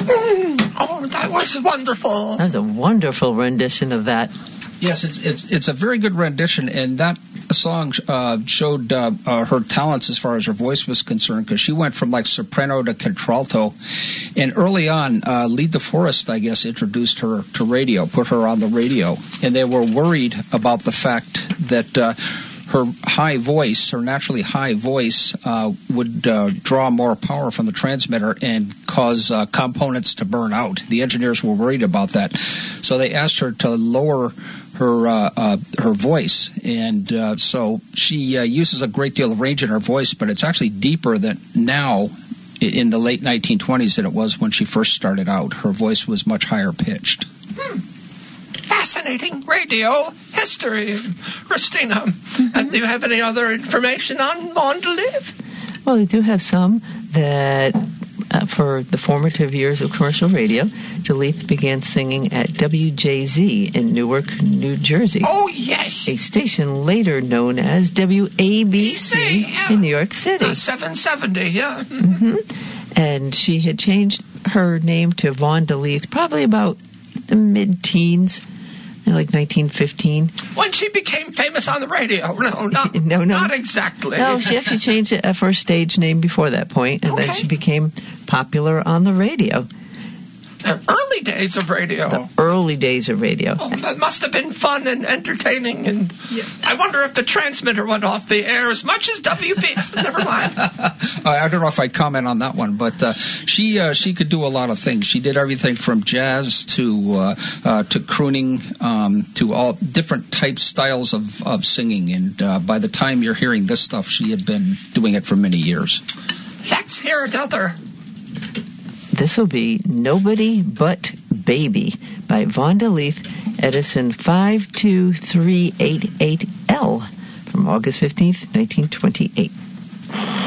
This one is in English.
Oh, that was wonderful. That was a wonderful rendition of that. Yes, it's a very good rendition, and that song showed her talents as far as her voice was concerned, because she went from like soprano to contralto. And early on, Lee DeForest, I guess, introduced her to radio, put her on the radio, and they were worried about the fact that her high voice, her naturally high voice, would draw more power from the transmitter and cause components to burn out. The engineers were worried about that, so they asked her to lower her voice, and so she uses a great deal of range in her voice, but it's actually deeper than now in the late 1920s than it was when she first started out. Her voice was much higher pitched. Fascinating radio history, Christina. Do you have any other information on Vaughn DeLeaf? Well, I do have some that for the formative years of commercial radio, DeLeaf began singing at WJZ in Newark, New Jersey. Oh, yes. A station later known as WABC in New York City. 770, yeah. Mm-hmm. And she had changed her name to Vaughn DeLeaf probably about the mid-teens, like 1915. When she became famous on the radio. No, not exactly. No, she actually changed it for a stage name before that point, and then she became popular on the radio. The early days of radio. The early days of radio. Oh, that must have been fun and entertaining, and I wonder if the transmitter went off the air as much as WP. Never mind. I don't know if I'd comment on that one, but she could do a lot of things. She did everything from jazz to crooning to all different types, styles of singing, and by the time you're hearing this stuff, she had been doing it for many years. Let's hear another. This will be Nobody But Baby by Vaughn DeLeaf, Edison 52388L from August 15th, 1928.